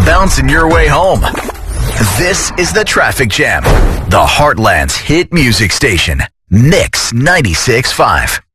bouncing your way home. This is the Traffic Jam, the Heartland's hit music station, Mix 96.5.